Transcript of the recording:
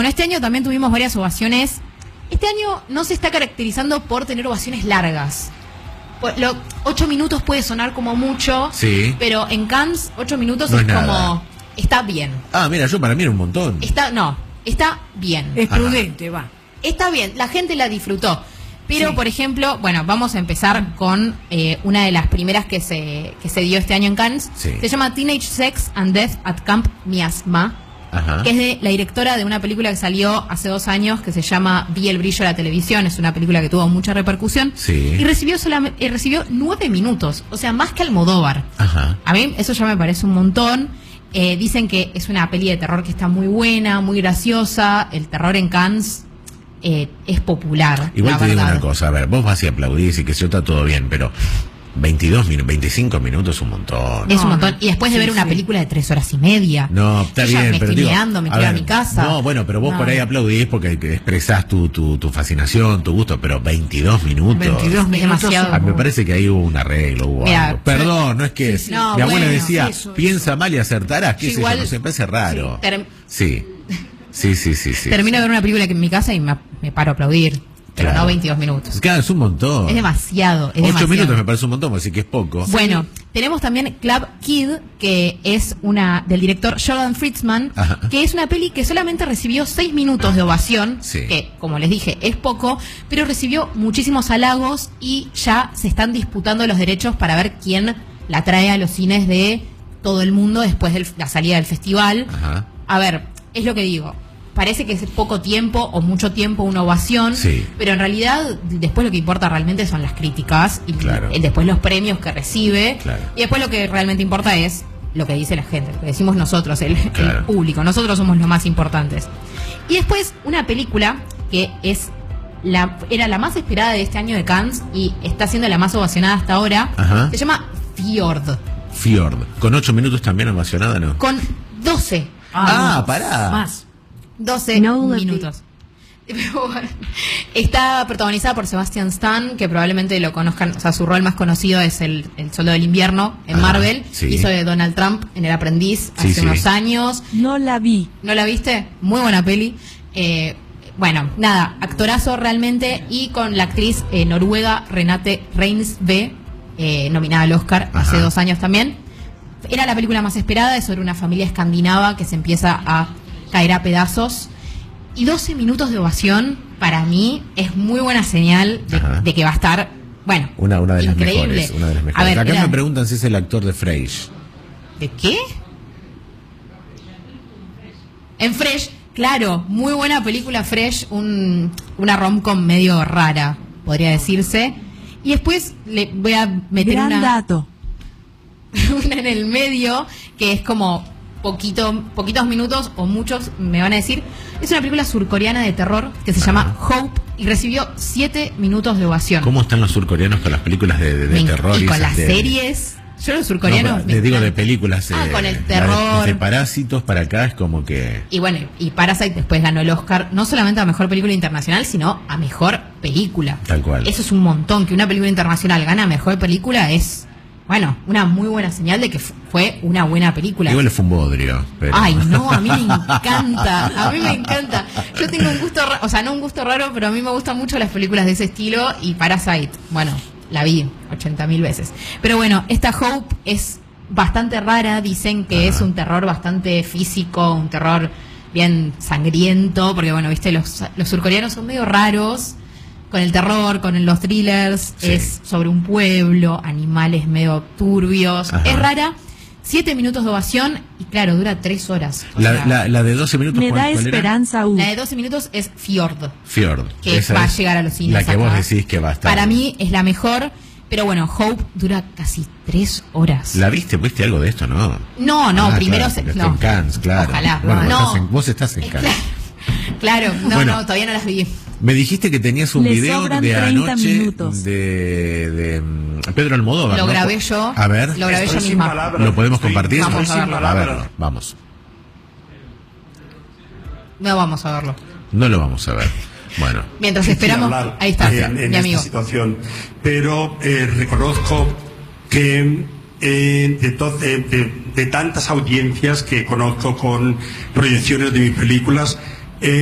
bueno, este año también tuvimos varias ovaciones. Este año no se está caracterizando por tener ovaciones largas. 8 minutos puede sonar como mucho, sí, pero en Cannes 8 minutos no es como... nada. Está bien. Ah, mira, para mí era un montón. Está bien. Es prudente, va. Está bien, la gente la disfrutó. Pero, por ejemplo, bueno, vamos a empezar con una de las primeras que se dio este año en Cannes. Sí. Se llama Teenage Sex and Death at Camp Miasma, que es de la directora de una película que salió hace 2 años que se llama Vi el brillo de la televisión. Es una película que tuvo mucha repercusión. Sí. Y recibió 9 minutos, o sea, más que Almodóvar. Ajá. A mí eso ya me parece un montón. Dicen que es una peli de terror que está muy buena, muy graciosa. El terror en Cannes es popular. Igual te digo una cosa, a ver, vos vas y aplaudís y que si está todo bien, pero 25 minutos es un montón. Es un montón. Y después de ver una película de 3 horas y media. No, está yo ya bien, me pero estoy mirando, me quiero a mi casa. No, bueno, pero vos por ahí aplaudís porque expresás tu fascinación, tu gusto, pero 22 minutos. 22 minutos. Demasiado. Me parece que ahí hubo un arreglo, Mira, algo. Perdón, no es que... No, mi abuela bueno, decía, eso. piensa mal y acertarás, qué sé yo, Igual, no sé, me parece raro. Sí, Sí. termino de ver una película que en mi casa y me paro a aplaudir. Pero Claro. no 22 minutos. Claro, es un montón. Es demasiado. 8 minutos me parece un montón, así que es poco. Bueno, tenemos también Club Kid, que es una del director Jordan Fritzman, Ajá. que es una peli que solamente recibió 6 minutos de ovación, Sí. que como les dije es poco, pero recibió muchísimos halagos y ya se están disputando los derechos para ver quién la trae a los cines de todo el mundo después de la salida del festival. Ajá. A ver, es lo que digo. Parece que es poco tiempo o mucho tiempo una ovación, Sí. pero en realidad después lo que importa realmente son las críticas y Claro. después los premios que recibe, Claro. y después lo que realmente importa es lo que dice la gente, lo que decimos nosotros, el Claro. público. Nosotros somos los más importantes. Y después una película que era la más esperada de este año de Cannes y está siendo la más ovacionada hasta ahora. Ajá. Se llama Fjord, Fjord. Con 8 minutos también ovacionada, ¿no? con 12 pará. Más. 12 minutos. Pero bueno, está protagonizada por Sebastian Stan, que probablemente lo conozcan, o sea, su rol más conocido es el Soldado del Invierno en Marvel. Sí. Hizo de Donald Trump en El Aprendiz Sí, hace sí. unos años. No la vi. ¿No la viste? Muy buena peli. Bueno, nada, actorazo realmente, y con la actriz noruega Renate Reinsve, nominada al Oscar hace 2 años también. Era la película más esperada, es sobre una familia escandinava que se empieza a caer a pedazos. Y 12 minutos de ovación, para mí, es muy buena señal de que va a estar, bueno, Una de las increíble. mejores. Una de las mejores. A ver, Acá me preguntan si es el actor de Fresh. ¿De qué? En Fresh, claro, muy buena película Fresh, una rom-com medio rara, podría decirse. Y después le voy a meter Gran dato. una en el medio, que es como poquitos minutos o muchos, me van a decir. Es una película surcoreana de terror que se llama Hope y recibió 7 minutos de ovación. ¿Cómo están los surcoreanos con las películas de terror? Y con esas las de- series. Yo los surcoreanos... No, me les digo de encantan. películas. Con el la terror. de Parásitos para acá es como que... Y bueno, y Parasite después ganó el Oscar, no solamente a Mejor Película Internacional, sino a Mejor Película. Tal cual. Eso es un montón, que una película internacional gana Mejor Película es, bueno, una muy buena señal de que fue una buena película. Igual fue un bodrio. Pero... Ay, no, a mí me encanta, a mí me encanta. Yo tengo un gusto, o sea, no un gusto raro, pero a mí me gustan mucho las películas de ese estilo, y Parasite, bueno, la vi 80.000 veces. Pero bueno, esta Hope es bastante rara, dicen que es un terror bastante físico, un terror bien sangriento, porque bueno, viste, los surcoreanos son medio raros con el terror, con los thrillers, Sí. es sobre un pueblo, animales medio turbios, Ajá. es rara. 7 minutos de ovación y claro, dura 3 horas. O sea, La de 12 minutos... Me da ¿cuál era? esperanza. la de 12 minutos es Fjord, Fjord. que Esa va a es llegar a los cines. La que acá. vos decís que va a estar. Para mí es la mejor, pero bueno, Hope dura casi 3 horas. ¿La viste? ¿Viste algo de esto? No. No, primero claro, porque está no. en Cannes, claro. Ojalá. Bueno, No. vos estás en Cannes. Claro, Bueno. todavía no las vi. Me dijiste que tenías un Le video sobran de 30 anoche minutos. de Pedro Almodóvar. Lo ¿no? grabé yo. A ver, Lo grabé yo Estoy sin misma. palabras. ¿lo podemos Estoy- compartir? Vamos a sin verlo. palabras. Vamos. No vamos a verlo. No lo vamos a ver. Bueno, Mientras Difícil esperamos, hablar ahí está, en mi esta amigo. situación, pero reconozco que de tantas audiencias que conozco con proyecciones de mis películas,